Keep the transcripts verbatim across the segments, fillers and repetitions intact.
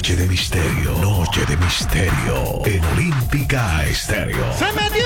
Noche de misterio, noche de misterio en Olímpica Estéreo. ¡Se metió!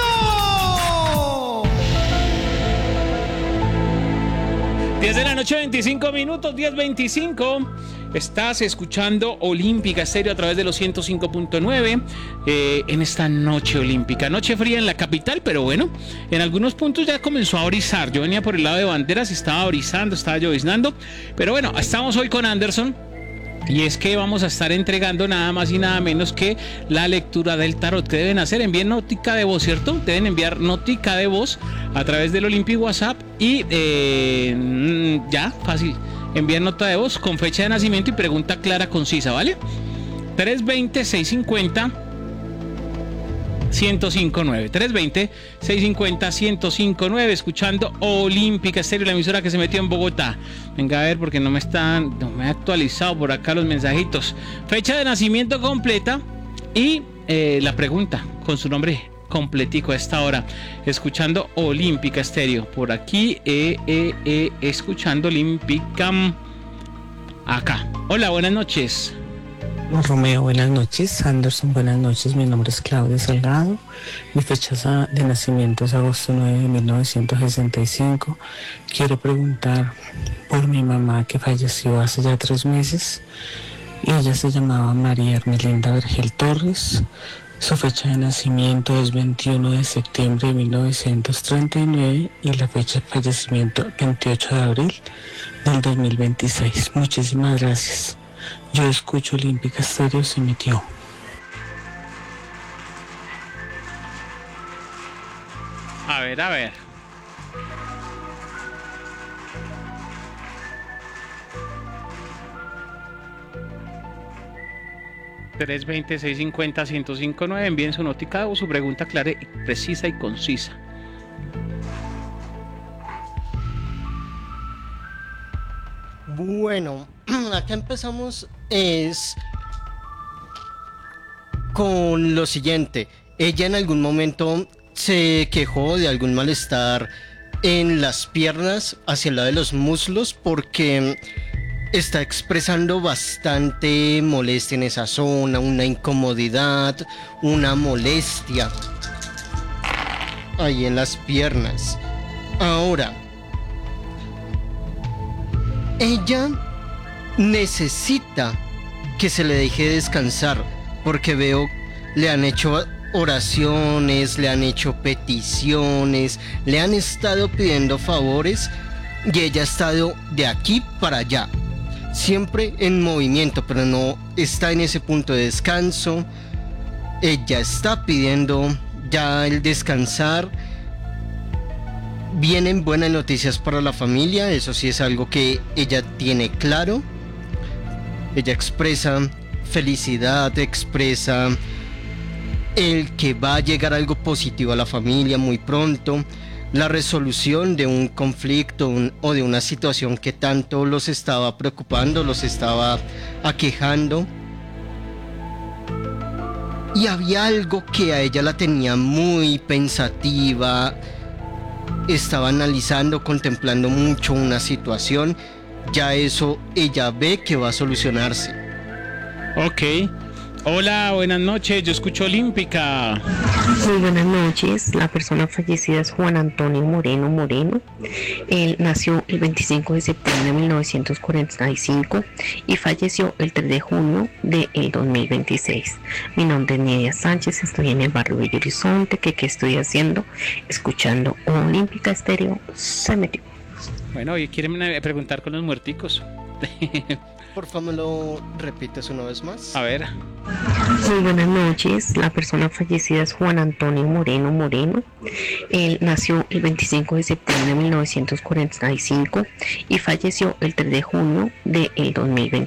diez de la noche, veinticinco minutos, diez veinticinco. Estás escuchando Olímpica Estéreo a través de los ciento cinco punto nueve eh, en esta noche olímpica. Noche fría en la capital, pero bueno, en algunos puntos ya comenzó a brizar. Yo venía por el lado de Banderas y estaba brizando, estaba lloviznando. Pero bueno, estamos hoy con Anderson. Y es que vamos a estar entregando nada más y nada menos que la lectura del tarot. ¿Qué deben hacer? Envíen notica de voz, ¿cierto? Deben enviar notica de voz a través del Olympic WhatsApp y eh, ya, fácil. Envíen nota de voz con fecha de nacimiento y pregunta clara, concisa, ¿vale? tres dos cero, seis cinco cero, uno cero cinco nueve. tres dos cero, seis cinco cero, uno cero cinco nueve. Escuchando Olímpica Estéreo, la emisora que se metió en Bogotá. Venga a ver porque no me están, no me he actualizado por acá los mensajitos. Fecha de nacimiento completa y eh, la pregunta con su nombre completico a esta hora. Escuchando Olímpica Estéreo. Por aquí, eh, eh, eh, escuchando Olímpica. Acá. Hola, buenas noches. Romeo, buenas noches. Anderson, buenas noches. Mi nombre es Claudia Salgado. Mi fecha de nacimiento es agosto nueve de mil novecientos sesenta y cinco. Quiero preguntar por mi mamá que falleció hace ya tres meses. Ella se llamaba María Ermelinda Vergel Torres. Su fecha de nacimiento es veintiuno de septiembre de mil novecientos treinta y nueve y la fecha de fallecimiento veintiocho de abril del dos mil veintiséis. Muchísimas gracias. Yo escucho Olímpica Estéreo, se metió. A ver, a ver. tres dos cero, seis cinco cero, uno cero cinco nueve. Envíen su notica o su pregunta clara, precisa y concisa. Bueno, acá empezamos es con lo siguiente. Ella en algún momento se quejó de algún malestar en las piernas hacia el lado de los muslos porque está expresando bastante molestia en esa zona, una incomodidad, una molestia ahí en las piernas. Ahora, ella necesita que se le deje descansar porque veo le han hecho oraciones, le han hecho peticiones, le han estado pidiendo favores y ella ha estado de aquí para allá, siempre en movimiento, pero no está en ese punto de descanso. Ella está pidiendo ya el descansar. Vienen buenas noticias para la familia, eso sí es algo que ella tiene claro. Ella expresa felicidad, expresa el que va a llegar algo positivo a la familia muy pronto, la resolución de un conflicto un, o de una situación que tanto los estaba preocupando, los estaba aquejando. Y había algo que a ella la tenía muy pensativa, estaba analizando, contemplando mucho una situación. Ya eso ella ve que va a solucionarse. Ok. Hola, buenas noches, yo escucho Olímpica. Muy buenas noches, la persona fallecida es Juan Antonio Moreno Moreno. Él nació el veinticinco de septiembre de mil novecientos cuarenta y cinco y falleció el tres de junio del dos mil veintiséis. Mi nombre es Nidia Sánchez, estoy en el barrio Bello Horizonte. ¿Qué, qué estoy haciendo? Escuchando Olímpica Estéreo, se metió. Bueno, y quieren preguntar con los muerticos. Por favor, ¿me lo repites una vez más? A ver. Muy buenas noches, la persona fallecida es Juan Antonio Moreno Moreno. Él nació el veinticinco de septiembre de mil novecientos cuarenta y cinco y falleció el tres de junio del dos mil veinte.